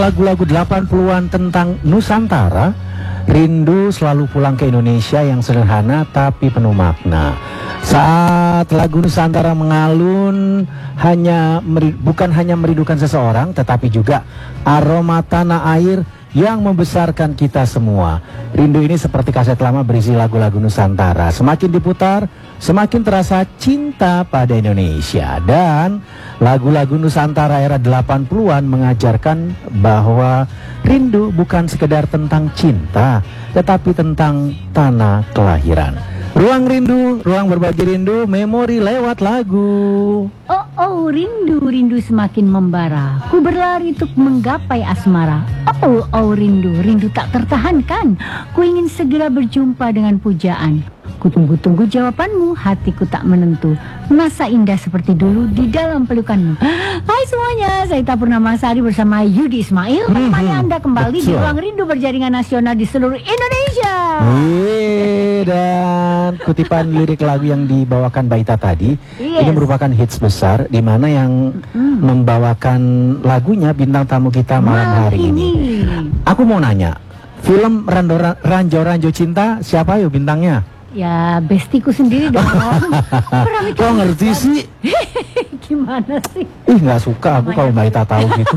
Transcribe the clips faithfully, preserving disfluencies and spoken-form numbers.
Lagu-lagu delapan puluhan tentang Nusantara, rindu selalu pulang ke Indonesia yang sederhana tapi penuh makna. Saat lagu Nusantara mengalun, hanya meri, bukan hanya merindukan seseorang, tetapi juga aroma tanah air yang membesarkan kita semua. Rindu ini seperti kaset lama berisi lagu-lagu Nusantara. Semakin diputar, semakin terasa cinta pada Indonesia. Dan lagu-lagu Nusantara era delapan puluhan mengajarkan bahwa rindu bukan sekedar tentang cinta, tetapi tentang tanah kelahiran. Ruang rindu, ruang berbagi rindu, memori lewat lagu. Oh, oh, rindu, rindu semakin membara. Ku berlari untuk menggapai asmara. Oh, oh, rindu, rindu tak tertahankan. Ku ingin segera berjumpa dengan pujaan. Ku tunggu-tunggu jawabanmu, hatiku tak menentu. Masa indah seperti dulu di dalam pelukanmu. Hai semuanya, saya Ita Purnamasari bersama Yudi Ismail menemani hmm, Anda kembali betul. Di Ruang Rindu Berjaringan Nasional di seluruh Indonesia. Yeay, dan kutipan lirik lagu yang dibawakan Mbak Ita tadi, yes. Ini merupakan hits besar, di mana yang hmm. membawakan lagunya bintang tamu kita malam nah, hari ini. ini. Aku mau nanya, film Ranjau-Ranjau Cinta siapa yuk bintangnya? Ya, bestiku sendiri dong. Kok ngerti sih? Gimana sih? Ih, nggak suka aku kalau Mbak Ita tahu gitu.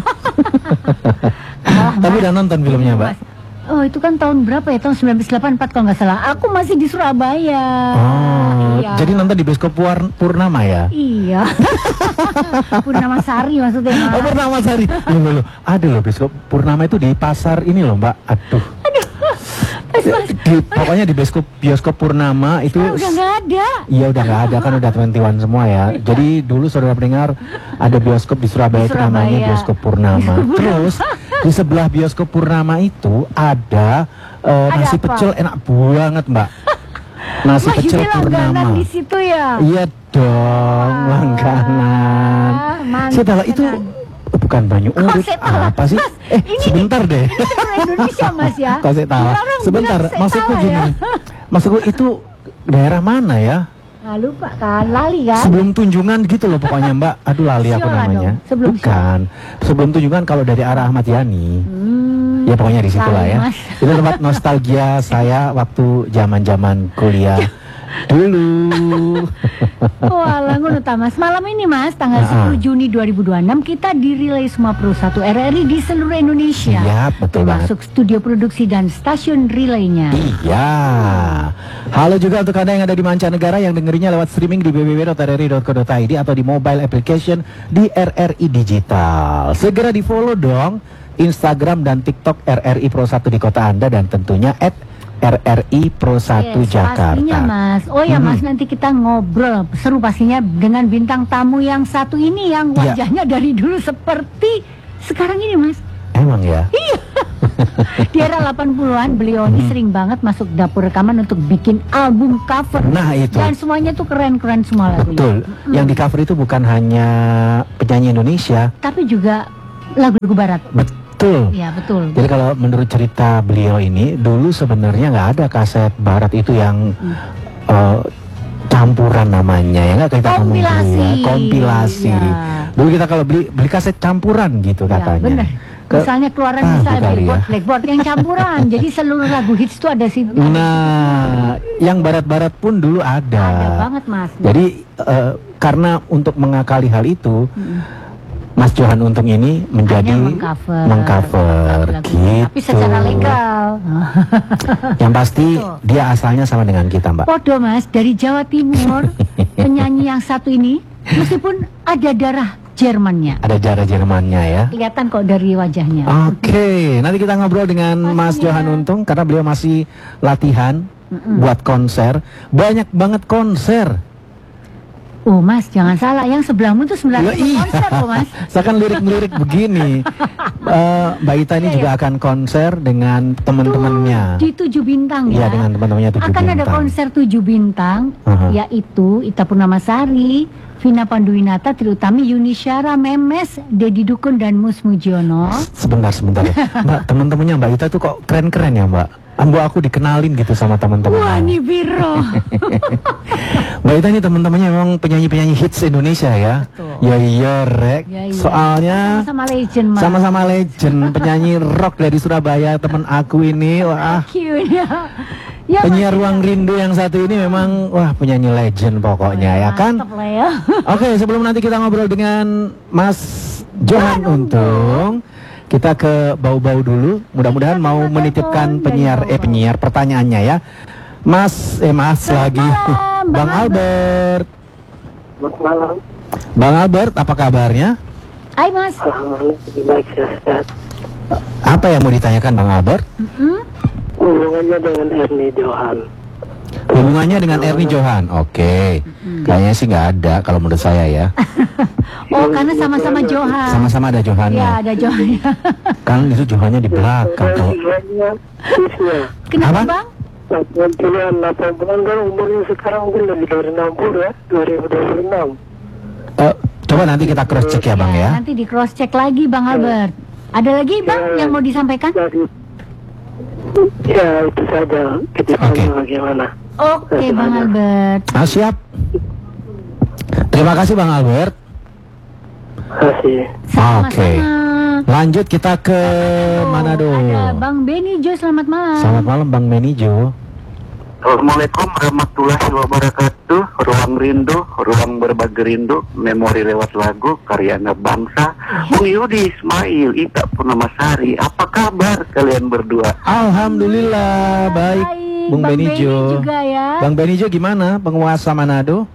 Oh, tapi udah nonton filmnya, Mbak? Oh, itu kan tahun berapa ya? Tahun sembilan belas delapan puluh empat kalau nggak salah. Aku masih di Surabaya. Oh, iya. Jadi nonton di bioskop Purnama ya? Iya. Purnamasari maksudnya. Oh, Purnamasari. Loh, loh, loh. Ada loh bioskop Purnama itu di pasar ini loh, Mbak. Aduh. Di, pokoknya di bioskop bioskop Purnama itu oh, udah nggak ada. Iya udah nggak ada kan udah dua puluh satu semua ya. Jadi dulu saudara pendengar ada bioskop di Surabaya, di Surabaya. Itu namanya bioskop Purnama. Terus di sebelah bioskop Purnama itu ada, uh, ada nasi apa? Pecel enak banget Mbak. Nasi Wah, pecel Purnama. Di situ ya. Iya dong, ah, langganan. Setelah itu bukan Banyu Urip apa sih? Mas, eh ini, sebentar deh. Ini Indonesia Mas ya. Kau saya tahu. Sebentar, maksudku gini. Ya? Maksudku itu daerah mana ya? Nah, lupa kan, lali kan? Sebelum Tunjungan gitu loh pokoknya Mbak. Aduh lali aku namanya. Sebelum bukan. Sebelum Tunjungan kalau dari arah Ahmad Yani. Hmm, ya pokoknya di situ lah ya. Mas. Itu tempat nostalgia saya waktu zaman-zaman kuliah. Dulu. Oh alah ngono ta Mas. Malam ini Mas tanggal sepuluh Juni dua ribu dua puluh enam kita di Relay Semua Pro satu R R I di seluruh Indonesia. Iya betul banget. Masuk studio produksi dan stasiun relaynya. Iya. Halo juga untuk Anda yang ada di mancanegara yang dengerinya lewat streaming di w w w dot r r i dot co dot i d atau di mobile application di R R I Digital. Segera di follow dong Instagram dan TikTok R R I Pro satu di kota Anda dan tentunya at R R I Pro satu yes, Jakarta. Pastinya Mas. Oh ya hmm. Mas, nanti kita ngobrol seru pastinya dengan bintang tamu yang satu ini yang wajahnya ya. Dari dulu seperti sekarang ini Mas. Emang ya? Iya. Di era delapan puluhan beliau ini hmm. sering banget masuk dapur rekaman untuk bikin album cover. Nah itu. Dan semuanya tuh keren-keren semua lagunya. Betul. Hmm. Yang di cover itu bukan hanya penyanyi Indonesia, tapi juga lagu-lagu barat. Betul. Betul. Ya betul. Jadi kalau menurut cerita beliau ini dulu sebenarnya nggak ada kaset barat itu yang hmm. uh, campuran namanya ya nggak kita ngomong dulu ya kompilasi. Ya. Dulu kita kalau beli beli kaset campuran gitu ya, katanya. Bener. Ke, misalnya keluaran ah, misalnya Blackboard, ya. Blackboard yang campuran. Jadi seluruh lagu hits itu ada sih. Nah, yang barat-barat pun dulu ada. Ada banget Mas. Jadi uh, karena untuk mengakali hal itu. Hmm. Mas Johan Untung ini menjadi mengcover, mengcover gitu. Tapi secara legal. Yang pasti betul. Dia asalnya sama dengan kita Mbak. Podo Mas, dari Jawa Timur. Penyanyi yang satu ini meskipun ada darah Jermannya. Ada darah Jermannya ya. Kelihatan kok dari wajahnya. Oke, okay. Nanti kita ngobrol dengan pastinya. Mas Johan Untung karena beliau masih latihan Mm-mm. buat konser. Banyak banget konser. Oh Mas, jangan salah, yang sebelahmu tuh sembilan puluh konser loh Mas. Seakan lirik-lirik begini. uh, Mbak Ita ini ya, juga ya. Akan konser dengan teman-temannya. Di tujuh bintang ya. Iya dengan teman-temannya tujuh akan bintang. Akan ada konser tujuh bintang, uh-huh. yaitu Ita Purnamasari, Vina Panduwinata, Triutami, Yuni Syara, Memes, Dedi Dukun, dan Mus Mujiono. Sebentar, sebentar ya. Mbak, teman-temannya Mbak Ita tuh kok keren-keren ya Mbak? Ambo aku dikenalin gitu sama teman-teman. Wah, nih biro. Mbak Ita ini teman-temannya memang penyanyi-penyanyi hits Indonesia ya. Betul. Ya iya rek. Ya, iya. Soalnya sama-sama legend, Mas. sama-sama legend, penyanyi rock dari Surabaya, teman aku ini. Wah. Cute ya. Ya, Penyiar Mas, Ruang Rindu yang satu ini memang wah penyanyi legend pokoknya ya kan. mantap lah ya. Oke, sebelum nanti kita ngobrol dengan Mas Johan Untung, kita ke bau-bau dulu. Mudah-mudahan mau menitipkan penyiar eh penyiar pertanyaannya ya. Mas eh Mas Selamat lagi. malam, Bang Bang Albert. Selamat malam. Bang Albert, apa kabarnya? Hai Mas. Alhamdulillah baik, sehat. Apa yang mau ditanyakan Bang Albert? Mm-mm. Hubungannya dengan Ernie Johan. Hubungannya dengan Ernie Johan. Oke. Kayaknya sih nggak ada kalau menurut saya ya. Oh, karena sama-sama Johan. Sama-sama ada Johannya. Ya, ada Johan. Kan itu Johannya di belakang. Kalau Hubungannya bisnya. Kenapa, Apa? Bang? delapan puluhan, delapan puluhan kan umurnya sekarang mungkin lebih dari enam puluh ya, dua ribu dua puluh enam. Eh, coba nanti kita cross check ya Bang ya. Nanti di cross check lagi Bang Albert. Ada lagi Bang yang mau disampaikan? Jadi, ya itu saja. Kita Oke. tanya bagaimana. Oke Bang Albert. Ah, siap. Terima kasih Bang Albert. Terima kasih. Sama-sama. Oke. Lanjut kita ke Oh, Manado. ada Bang Benny Jo, selamat malam. Selamat malam Bang Menijo. Assalamualaikum warahmatullahi wabarakatuh. Ruang Rindu, ruang berbagi rindu, memori lewat lagu, karya anak bangsa. Bung Yudi Ismail, Ita Purnamasari, apa kabar kalian berdua? Alhamdulillah baik, Baik, Bung Bang Benny Benijo. juga ya. Bang Benijo gimana penguasa Manado?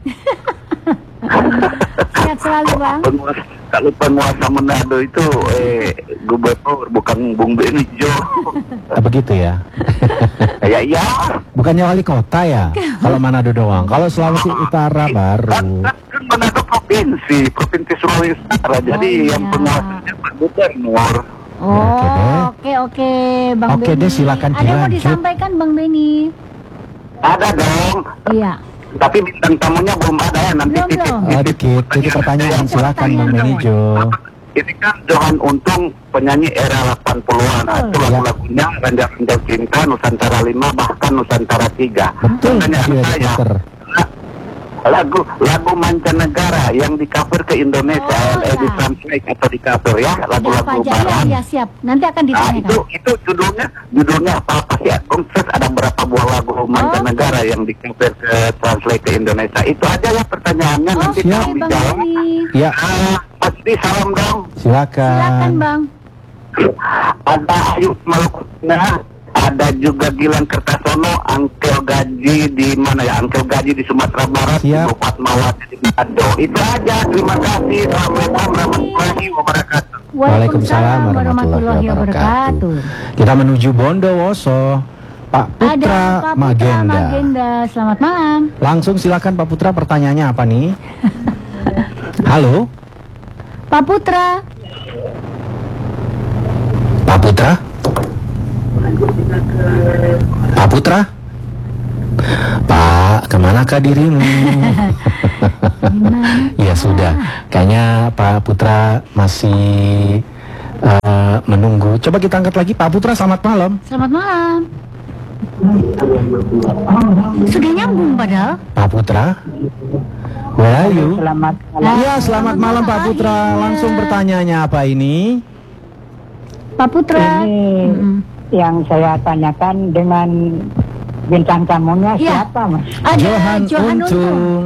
Sehat selalu Bang. Penguasa, kalau penguasa Manado itu eh, gubernur, bukan Bung Benijo. Ah, begitu ya. Ya ya. Bukannya wali kota ya? Kalau Manado doang. Kalau Sulawesi Utara Kan, baru. kan, kan Manado provinsi, provinsi Sulawesi Utara. Jadi Oh, yang iya. penguasanya Pak Gubernur. Oke deh. Oh, oke oke Bang Oke Benny. deh, silakan Ada yang mau dilanjut. disampaikan Bang Benny? Ada dong. Iya. Tapi bintang tamunya belum ada ya, nanti Belum, titip, belum. Oh, dikit, jadi pertanyaan silakan Bang Benijo. Ini kan Johan Untung penyanyi era delapan puluhan. Betul. Itu lagu-lagunya Ranjau Cinta, Nusantara lima, bahkan Nusantara tiga. Betul, Pertanyaan iya, saya, dokter. lagu lagu mancanegara yang di cover ke Indonesia, Oh, eh, di ya. translate atau di cover ya, Ada apa lagu-lagu aja? Ya, barat. ya siap. Nanti akan Nah, ditanyakan. itu itu judulnya judulnya apa apa sih? Konsep ada berapa buah lagu mancanegara yang di cover ke translate ke Indonesia? Itu aja ya pertanyaannya, nanti Oke siap. tolong Bang dijawab. Benny. Ya, Ah, pasti salam dong. Silakan silakan. Bang. Ada Ayu Malukna, ada juga Gilang Kertasono, Angkel Gaji di mana ya? Angkel Gaji di Sumatera Barat, Siap. Ibu Fatmawati di Manado. Itu aja. Terima kasih. Assalamualaikum warahmatullahi wabarakatuh. Waalaikumsalam warahmatullahi wabarakatuh. Kita menuju Bondowoso. Pak Ada Putra Pak Putra Magenda. Magenda. Selamat malam. Langsung silakan Pak Putra, pertanyaannya apa nih? Halo, Pak Putra. Pak Putra? Pak Putra? Pak, kemanakah dirimu? Gimana? Ya sudah, kayaknya Pak Putra masih eh, menunggu. Coba kita angkat lagi. Pak Putra, selamat malam. Selamat malam. Sudah nyambung padahal. Pak Putra? Where are you? Selamat Iya, selamat malam Pak Putra. Langsung pertanyaannya apa ini? Pak Putra. Ini Mm-mm. yang saya tanyakan dengan bintang tamunya Iya. siapa Mas? Ada Johan Johan Untung. Untung.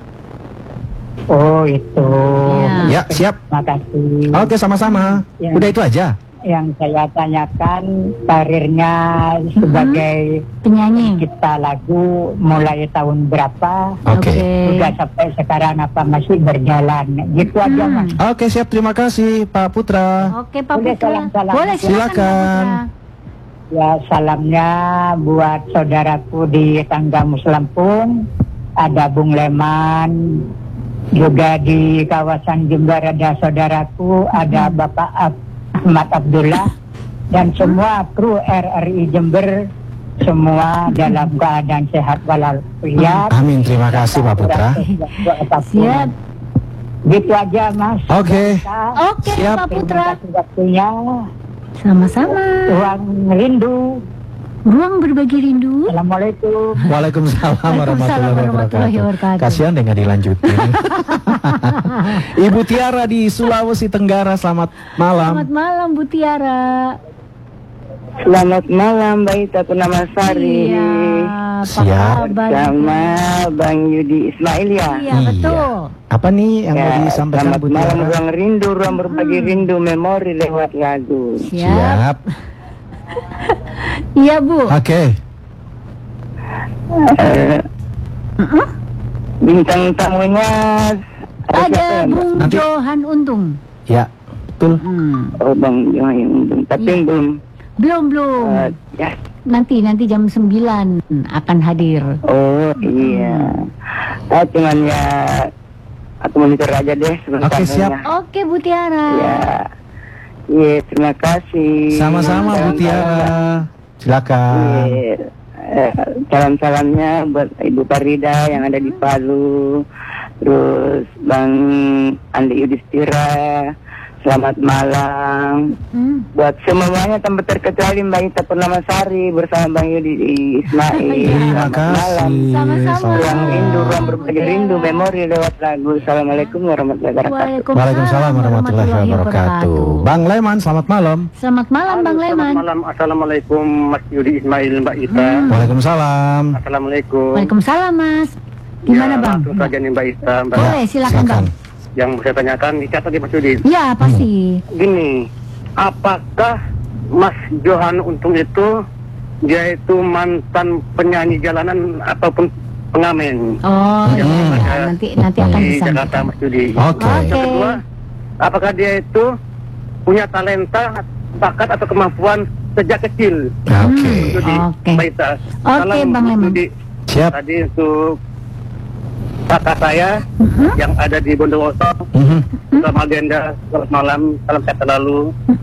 Oh itu. Iya. Ya, siap. Makasih. Oke, sama-sama. Ya. Udah itu aja. Yang saya tanyakan karirnya sebagai Penyanyi. pencipta lagu mulai tahun berapa? Oke. Sudah sampai sekarang apa masih berjalan? Gitu aja Hmm. Mas. Oke, siap. Terima kasih Pak Putra. Oke Pak Boleh Putra. salam-salam. Boleh silakan. Silakan. Pak Putra. Ya salamnya buat saudaraku di Tangga Muslampung, ada Bung Leman, juga di kawasan Jember ada saudaraku, ada Bapak Ahmad Abdullah, dan semua kru R R I Jember, semua dalam keadaan sehat walafiat. Amin. Terima kasih Pak Putra. Siap. Gitu aja Mas. Oke. Oke Siap. Pak Terima Putra. kasih waktunya. Sama-sama. Ruang rindu. Ruang berbagi rindu. Assalamualaikum. Waalaikumsalam warahmatullahi warahmatullahi wabarakatuh. wabarakatuh. Kasihan deh nggak dilanjutin. Ibu Tiara di Sulawesi Tenggara, selamat malam. Selamat malam Bu Tiara. Selamat malam Mbak Ita Purnamasari. Iya, apa Siap. kabar? Sama Bang Yudi Ismail ya. Iya, betul. Apa nih yang mau Ya, disampaikan selamat Bu malam Tiara? ruang rindu, ruang berbagi rindu, memori lewat lagu. Siap. Siap. Iya Bu. Oke. Eh, Bintang tamunya siapa Ada ya, Mbak? Bung Nanti- Johan Untung. Ya, betul. Hmm. Oh Bang Johan, tapi Iya. belum. Belum belum. eh, ya. Nanti nanti jam sembilan akan hadir. Oh iya. Ah, cuman ya aku monitor aja deh sebentar. Oke, siap. Oke Bu Tiara. Ya. Iya, terima kasih. Sama-sama Bu Tiara. Silakan. Iya. Eh, salam-salamnya buat Ibu Farida yang ada di Palu, terus Bang Andi Yudhistira, selamat malam. Hmm. Buat semuanya tanpa terkecuali Mbak Ita Purnamasari bersama Bang Yudi Ismail. Terima Selamat kasih. malam. Sama-sama. Ruang rindu, ruang Bu berbagi Tiara. rindu, memori lewat lagu. Assalamualaikum warahmatullahi wabarakatuh. Waalaikumsalam warahmatullahi wabarakatuh. Bang Leman, selamat malam. Selamat malam Bang Leman. Malam, assalamualaikum Mas Yudi Ismail, Mbak Ita. Hmm. Waalaikumsalam. Assalamualaikum. Waalaikumsalam Mas. Gimana Ya, Bang? langsung saja nih Mbak Ita, Mbak. Boleh silakan Bang. Yang saya tanyakan dicatat di Mas Yudi. Ya pasti. Gini, apakah Mas Johan Untung itu dia itu mantan penyanyi jalanan ataupun pengamen Oh Yang iya, ada iya. nanti nanti akan di Jakarta, disampaikan. Mas Yudi? Oke. Oke. Yang kedua, apakah dia itu punya talenta, bakat atau kemampuan sejak kecil? Oke. Mas Yudi, Oke. Mbak Ita. Oke, Salam, Bang Mas Leman. Yudi. Siap. Tadi untuk kakak saya Mhm. yang ada di Bondowoso, Mhm. selamat agenda, selamat malam, salam sehat selalu.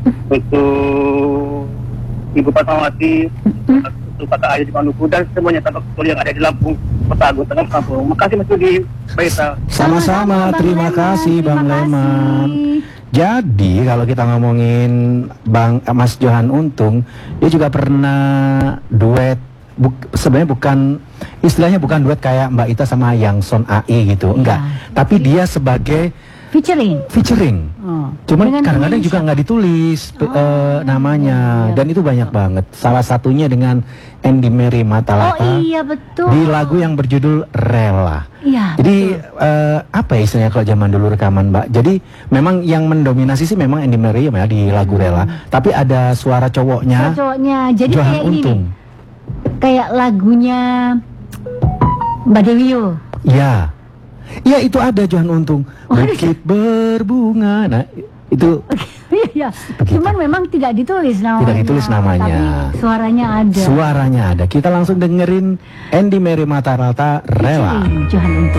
Untuk Ibu Fatmawati, untuk Kakak Ayu di Maluku, dan semuanya tanpa kecuali yang ada di Lampung, Kota Agung, Tengah Lampung. Makasih Mas Yudi, Baita. Sama-sama, Bang terima Leman. kasih Bang Terima Leman. kasih. Jadi kalau kita ngomongin Bang eh, Mas Johan Untung, dia juga pernah duet. Buk, sebenarnya bukan istilahnya bukan duet kayak Mbak Ita sama Yang Son A I gitu, enggak. Tapi dia sebagai Featuring. featuring. Oh. Cuman Dengan kadang-kadang penulis juga nggak ditulis Oh, eh, namanya, iya, dan itu banyak banget. Salah satunya dengan Andy Mary Oh Matalata iya betul. di lagu yang berjudul Rela. Iya. Jadi eh, apa ya istilahnya kalau zaman dulu rekaman Mbak? Jadi memang yang mendominasi sih memang Andy Mary ya di lagu Rela. Tapi ada suara cowoknya Cocoknya. Jadi Johan kayak ini Untung. nih. Kayak lagunya Mbak Dewio. Ya, iya itu ada Johan Untung. Bukit berbunga. Nah itu Iya. Cuman memang tidak ditulis namanya. Tidak ditulis namanya. Tapi suaranya ada. suaranya ada. Kita langsung dengerin Andy Mary Matalata Rela. Featuring Johan Untung.